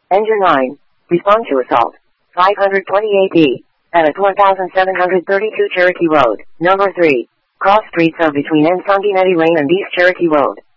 Engine 9. Respond to assault. 528D. At 1732 Cherokee Road. Number 3. Cross streets of between N. Sanguinetti Lane and East Cherokee Road.